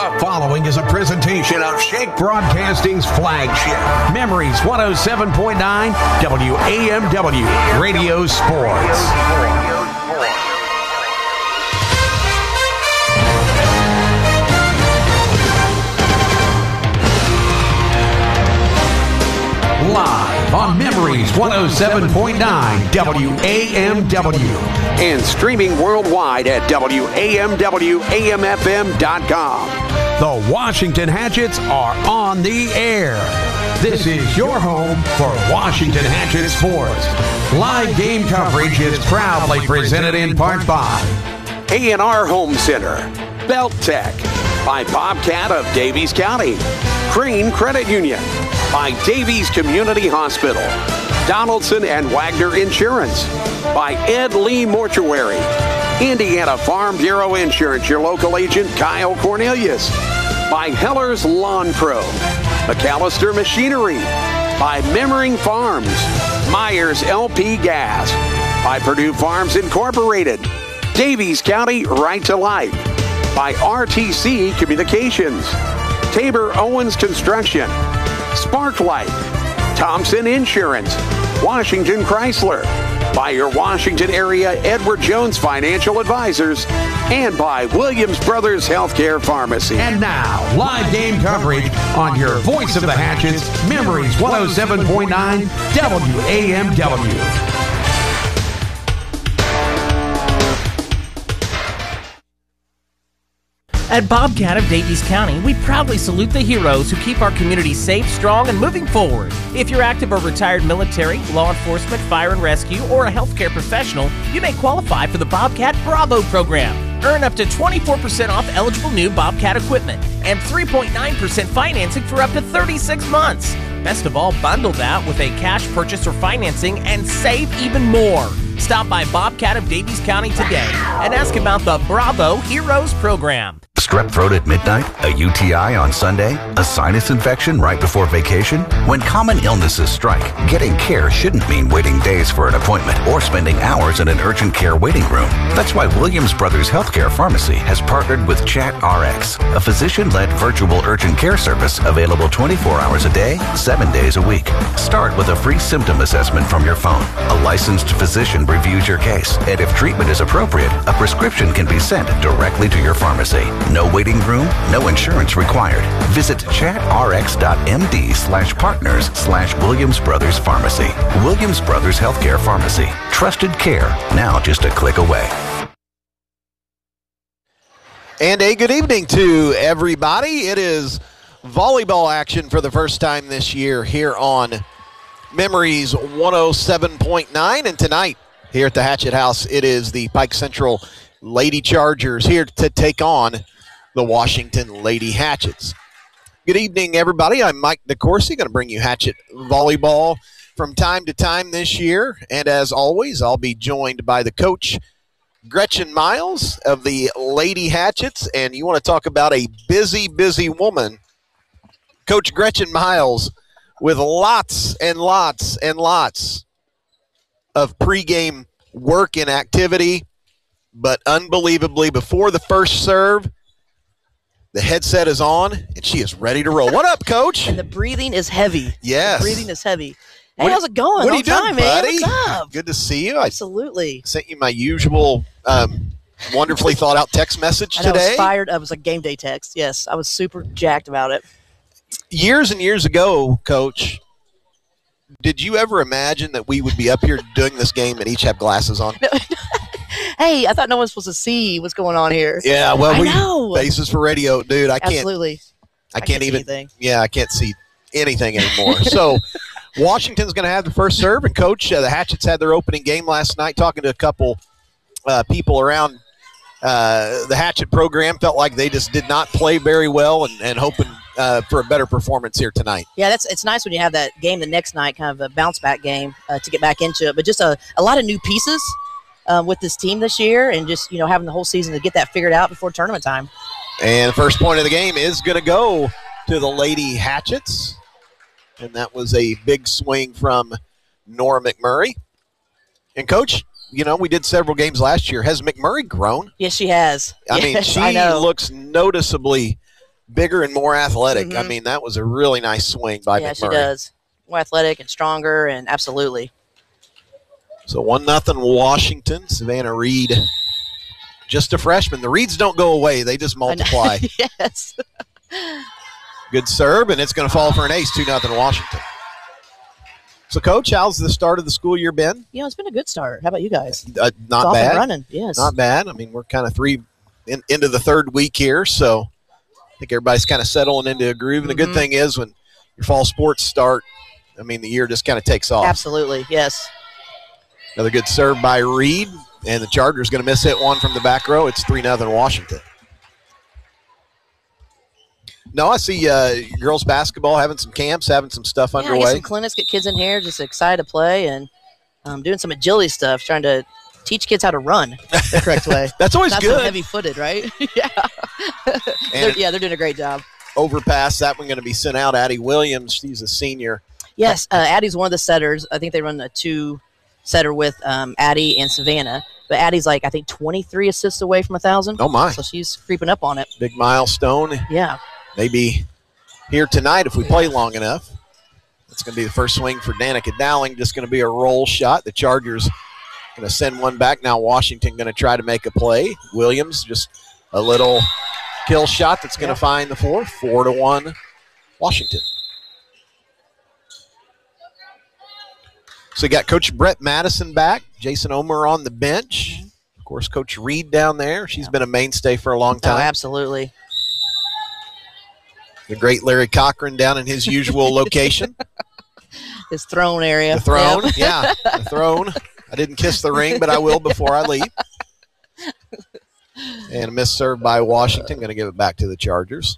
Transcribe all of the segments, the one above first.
The following is a presentation of Shake Broadcasting's flagship, Memories 107.9 WAMW Radio Sports. Live on Memories 107.9 WAMW and streaming worldwide at WAMWAMFM.com. The Washington Hatchets are on the air. This is your home for Washington Hatchet Sports. Live game coverage is proudly presented in part by A&R Home Center, Belt Tech, by Bobcat of Davies County, Crane Credit Union, by Davies Community Hospital, Donaldson and Wagner Insurance, by Ed Lee Mortuary, Indiana Farm Bureau Insurance, your local agent Kyle Cornelius, by Heller's Lawn Pro, McAllister Machinery, by Memmering Farms, Myers LP Gas, by Purdue Farms Incorporated, Davies County Right to Life, by RTC Communications, Tabor Owens Construction, Sparklight, Thompson Insurance, Washington Chrysler, by your Washington area Edward Jones Financial Advisors, and by Williams Brothers Healthcare Pharmacy. And now, live game coverage on your voice of the Hatchets, Memories 107.9 WAMW. At Bobcat of Davies County, we proudly salute the heroes who keep our community safe, strong, and moving forward. If you're active or retired military, law enforcement, fire and rescue, or a healthcare professional, you may qualify for the Bobcat Bravo program. Earn up to 24% off eligible new Bobcat equipment and 3.9% financing for up to 36 months. Best of all, bundle that with a cash purchase or financing and save even more. Stop by Bobcat of Davies County today and ask about the Bravo Heroes program. Strep throat at midnight, a UTI on Sunday, a sinus infection right before vacation? When common illnesses strike, getting care shouldn't mean waiting days for an appointment or spending hours in an urgent care waiting room. That's why Williams Brothers Healthcare Pharmacy has partnered with ChatRx, a physician-led virtual urgent care service available 24 hours a day, 7 days a week. Start with a free symptom assessment from your phone. A licensed physician reviews your case, and if treatment is appropriate, a prescription can be sent directly to your pharmacy. No waiting room, no insurance required. Visit chatrx.md/partners/Williams Brothers Pharmacy. Williams Brothers Healthcare Pharmacy. Trusted care, now just a click away. And a good evening to everybody. It is volleyball action for the first time this year here on Memories 107.9. And tonight here at the Hatchet House, it is the Pike Central Lady Chargers here to take on the Washington Lady Hatchets. Good evening, everybody. I'm Mike DeCourcy, going to bring you Hatchet volleyball from time to time this year. And as always, I'll be joined by the coach, Gretchen Miles of the Lady Hatchets. And you want to talk about a busy, busy woman. Coach Gretchen Miles with lots and lots and lots of pregame work and activity. But unbelievably, before the first serve, the headset is on, and she is ready to roll. What up, Coach? And the breathing is heavy. Yes. The breathing is heavy. Hey, how's it going? What are you doing, buddy? What's up? Good to see you. Absolutely. I sent you my usual wonderfully thought-out text message today. I was fired. It was a game day text. Yes, I was super jacked about it. Years and years ago, Coach, did you ever imagine that we would be up here doing this game and each have glasses on? Hey, I thought no one was supposed to see what's going on here. Yeah, well, I know. Bases for radio, dude. Absolutely. I can't even. Anything. Yeah, I can't see anything anymore. So, Washington's going to have the first serve, and Coach, the Hatchets had their opening game last night. Talking to a couple people around the Hatchet program, felt like they just did not play very well, and hoping for a better performance here tonight. Yeah, it's nice when you have that game the next night, kind of a bounce back game to get back into it. But just a lot of new pieces. With this team this year, and just having the whole season to get that figured out before tournament time. And the first point of the game is going to go to the Lady Hatchets, and that was a big swing from Nora McMurray. And Coach, we did several games last year. Has McMurray grown? Yes, she has. I mean, she looks noticeably bigger and more athletic. I mean, that was a really nice swing by McMurray. Yeah, she does. More athletic and stronger, and absolutely. So 1-0 Washington. Savannah Reed, just a freshman. The Reeds don't go away. They just multiply. Yes. Good serve, and it's going to fall for an ace, 2-0 Washington. So, Coach, how's the start of the school year been? It's been a good start. How about you guys? Not it's off bad. And running, yes. Not bad. I mean, we're kind of into the third week here, so I think everybody's kind of settling into a groove. And the good thing is when your fall sports start, I mean, the year just kind of takes off. Absolutely, yes. Another good serve by Reed, and the Chargers going to miss hit one from the back row. It's 3-0 Washington. No, I see girls basketball having some camps, having some stuff underway. Get some clinics, get kids in here, just excited to play, and doing some agility stuff, trying to teach kids how to run the correct way. That's always Not good. So heavy-footed, right? Yeah. They're doing a great job. Overpass, that one going to be sent out. Addie Williams, she's a senior. Yes, Addie's one of the setters. I think they run a 2-setter with Addie and Savannah. But Addie's I think 23 assists away from 1,000. Oh, my. So she's creeping up on it. Big milestone. Yeah. Maybe here tonight if we play long enough. It's going to be the first swing for Danica Dowling. Just going to be a roll shot. The Chargers going to send one back. Now Washington going to try to make a play. Williams just a little kill shot that's going to find the floor. 4-1 Washington. So you got Coach Brett Madison back. Jason Omer on the bench. Of course, Coach Reed down there. She's been a mainstay for a long time. Oh, absolutely. The great Larry Cochran down in his usual location. His throne area. The throne, yeah, the throne. I didn't kiss the ring, but I will before I leave. And a miss serve by Washington. Going to give it back to the Chargers.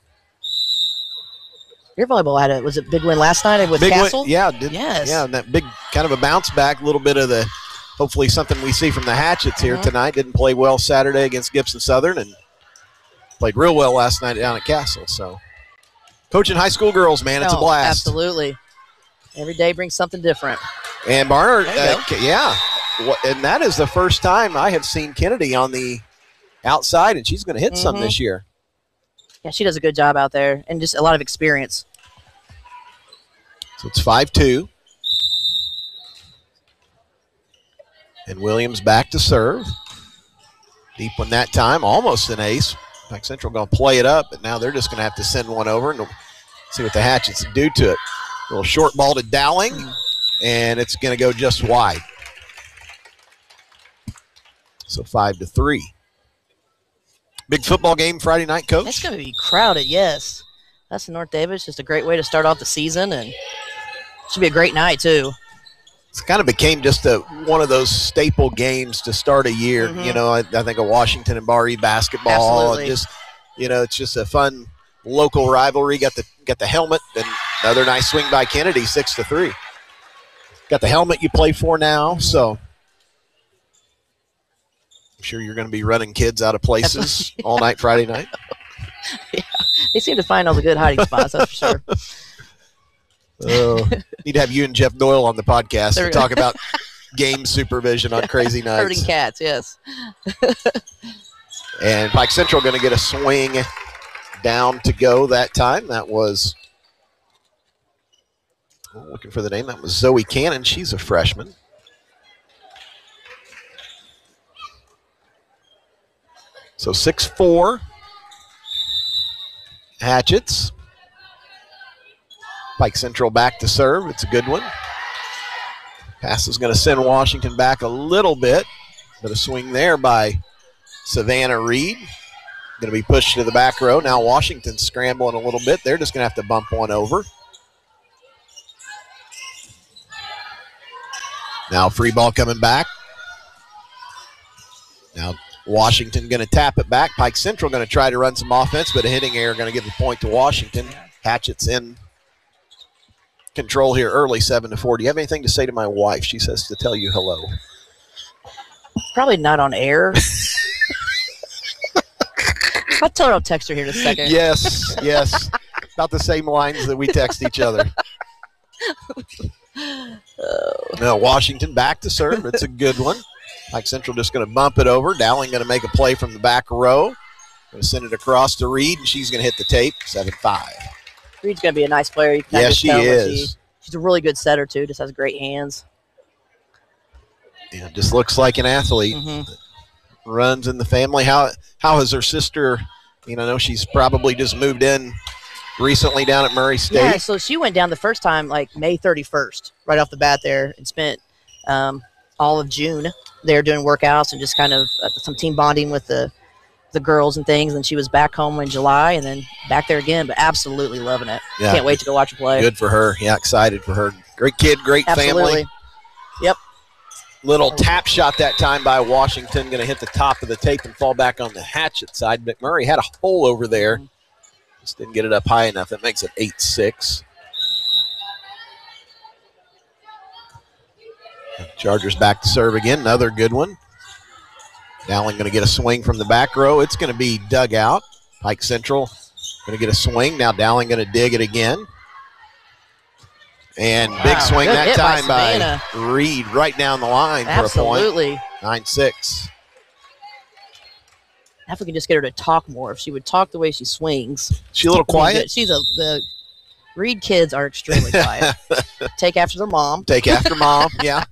Your volleyball had was it big win last night with Big Castle? win, yeah, yes. Yeah, and that big kind of a bounce back, a little bit of the, hopefully something we see from the Hatchets here tonight. Didn't play well Saturday against Gibson Southern and played real well last night down at Castle. So, coaching high school girls, man, it's a blast. Absolutely. Every day brings something different. And Barnard, and that is the first time I have seen Kennedy on the outside, and she's going to hit some this year. Yeah, she does a good job out there, and just a lot of experience. So it's 5-2. And Williams back to serve. Deep one that time, almost an ace. Pike Central going to play it up, but now they're just going to have to send one over and see what the Hatchets do to it. A little short ball to Dowling, and it's going to go just wide. So 5-3. Big football game Friday night, Coach? It's going to be crowded, yes. That's in North Davis. Just a great way to start off the season, and should be a great night, too. It's kind of became just one of those staple games to start a year. You know, I think of Washington and Bar E basketball. Absolutely. And just, you know, it's just a fun local rivalry. Got the helmet, and another nice swing by Kennedy, 6-3. Got the helmet you play for now, so I'm sure you're going to be running kids out of places all night Friday night. Yeah, they seem to find all the good hiding spots, that's for sure. Need to have you and Jeff Doyle on the podcast to talk about game supervision on crazy nights. Herding cats, yes. And Pike Central going to get a swing down to go that time. That was, looking for the name, that was Zoe Cannon. She's a freshman. So 6-4. Hatchets. Pike Central back to serve. It's a good one. Pass is going to send Washington back a little bit, but a swing there by Savannah Reed. Going to be pushed to the back row. Now Washington's scrambling a little bit. They're just going to have to bump one over. Now free ball coming back. Now Washington going to tap it back. Pike Central going to try to run some offense, but a hitting error going to give the point to Washington. Hatchets in control here early, 7-4. Do you have anything to say to my wife? She says to tell you hello. Probably not on air. I'll tell her I'll text her here in a second. Yes. About the same lines that we text each other. Now Washington back to serve. It's a good one. Pike Central just going to bump it over. Dowling going to make a play from the back row. Going to send it across to Reed, and she's going to hit the tape, 7-5. Reed's going to be a nice player. You can Yeah, just she tell that is. She's a really good setter, too. Just has great hands. Yeah, just looks like an athlete. Runs in the family. How has her sister, I know she's probably just moved in recently down at Murray State. Yeah, so she went down the first time like May 31st, right off the bat there, and spent all of June there doing workouts and just kind of some team bonding with the girls and things. And she was back home in July and then back there again, but absolutely loving it. Yeah. Can't wait to go watch her play. Good for her. Yeah, excited for her. Great kid, great Absolutely. family. Yep. Little tap shot that time by Washington, going to hit the top of the tape and fall back on the Hatchet side. McMurray had a hole over there. Just didn't get it up high enough. That makes it 8-6. Chargers back to serve again. Another good one. Dowling going to get a swing from the back row. It's going to be dug out. Pike Central going to get a swing. Now Dowling going to dig it again. And big swing Good that hit time by by Savannah. Reed right down the line Absolutely. for a point. 9-6. If we can just get her to talk more. If she would talk the way she swings. She a little quiet? The Reed kids are extremely quiet. Take after their mom. Take after mom, yeah.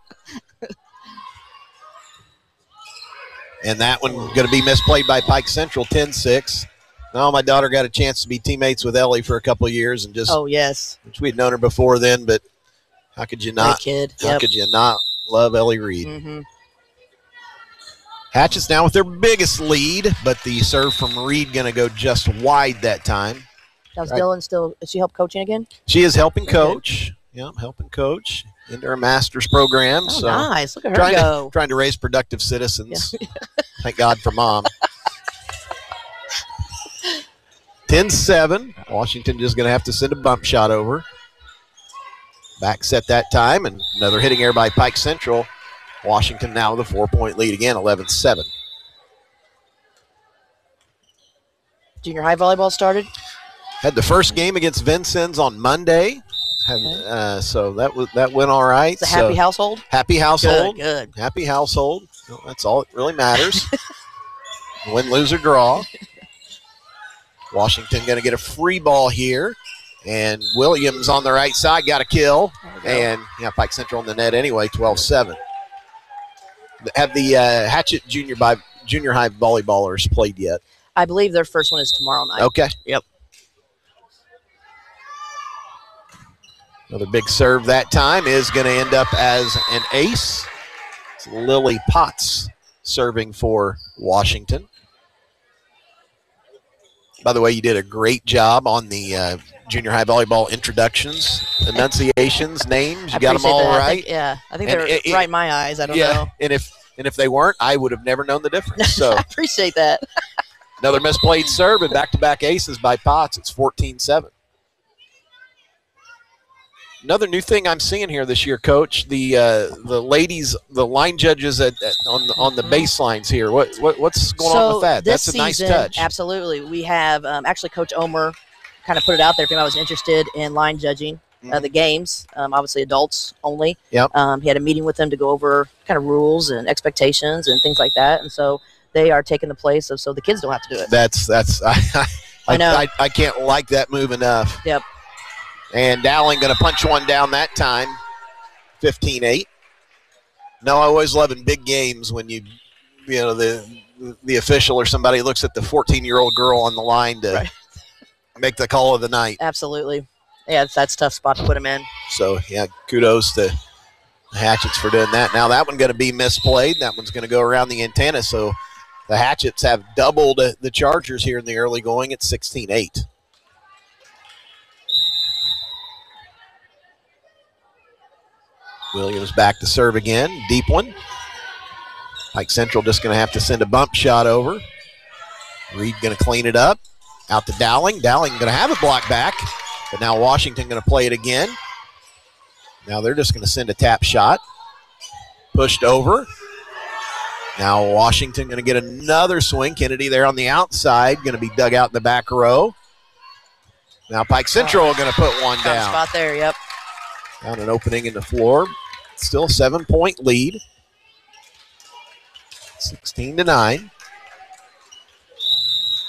And that one going to be misplayed by Pike Central, 10-6. No, my daughter got a chance to be teammates with Ellie for a couple of years, and just which we'd known her before then, but how could you not? Great kid. How could you not love Ellie Reed? Mm-hmm. Hatchets now with their biggest lead, but the serve from Reed going to go just wide that time. How's Dylan still? Is she help coaching again? She is helping coach. Yeah, helping coach into her master's program. Oh, so nice. Look at her go. Trying to raise productive citizens. Yeah. Thank God for mom. 10-7. Washington just going to have to send a bump shot over. Back set that time, and another hitting error by Pike Central. Washington now with a 4-point lead again, 11-7. Junior high volleyball started? Had the first game against Vincennes on Monday. So that went all right. It's a happy household? Happy household. Good. Happy household. Well, that's all that really matters. Win, lose, or draw. Washington going to get a free ball here. And Williams on the right side got a kill. And Pike Central in the net anyway, 12-7. Have the Hatchet junior high volleyballers played yet? I believe their first one is tomorrow night. Okay. Yep. Another big serve that time is going to end up as an ace. It's Lily Potts serving for Washington. By the way, you did a great job on the junior high volleyball introductions, enunciations, names. You got them all right. I think they're right in my eyes. I don't know. And if they weren't, I would have never known the difference. So I appreciate that. Another misplayed serve and back-to-back aces by Potts. It's 14-7. Another new thing I'm seeing here this year, Coach, the ladies, the line judges on the baselines here. What's going on with that? That's a nice touch. Absolutely. We have actually Coach Omer kind of put it out there if anybody was interested in line judging the games, obviously adults only. Yep. He had a meeting with them to go over kind of rules and expectations and things like that. And so they are taking the place of so the kids don't have to do it. That's I know. I can't like that move enough. Yep. And Dowling going to punch one down that time, 15-8. No, I always love in big games when the official or somebody looks at the 14-year-old girl on the line to make the call of the night. Absolutely. Yeah, that's a tough spot to put him in. So, kudos to the Hatchets for doing that. Now that one's going to be misplayed. That one's going to go around the antenna. So the Hatchets have doubled the Chargers here in the early going at 16-8. Williams back to serve again. Deep one. Pike Central just going to have to send a bump shot over. Reed going to clean it up. Out to Dowling. Dowling going to have a block back. But now Washington going to play it again. Now they're just going to send a tap shot. Pushed over. Now Washington going to get another swing. Kennedy there on the outside. Going to be dug out in the back row. Now Pike Central going to put one down. Spot there, yep. Found an opening in the floor. Still a 7-point lead. 16-9.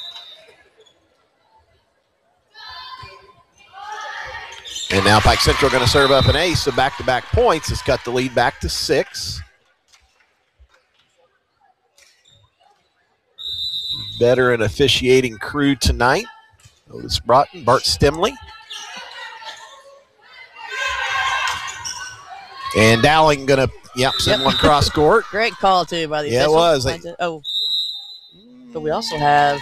And now Pike Central going to serve up an ace, so back-to-back points has cut the lead back to 6. Veteran officiating crew tonight. Otis Broughton, Bart Stimley. And Dowling going to, send one cross court. Great call, too, by the Yeah, officials. it was. But we also have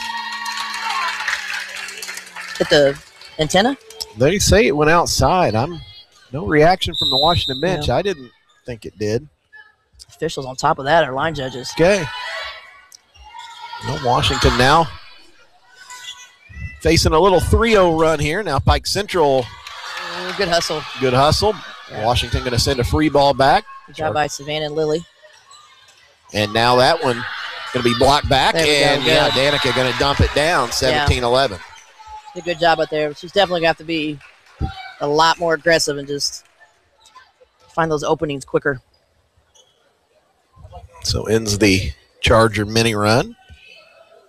hit the antenna. They say it went outside. No reaction from the Washington bench. No. I didn't think it did. Officials on top of that are line judges. Okay. Well, Washington now facing a little 3-0 run here. Now Pike Central. Good hustle. Good hustle. Yeah. Washington going to send a free ball back. Good job by Savannah and Lily. And now that one going to be blocked back. There we go. And Danica going to dump it down, 17-11. Did a good job out there. She's definitely going to have to be a lot more aggressive and just find those openings quicker. So ends the Charger mini run.